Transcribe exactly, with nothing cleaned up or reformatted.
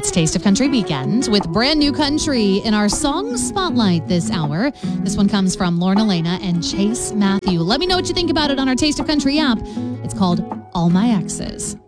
It's Taste of Country Weekend with brand new country in our song spotlight this hour. This one comes from Lauren Elena and Chase Matthew. Let me know what you think about it on our Taste of Country app. It's called All My Exes.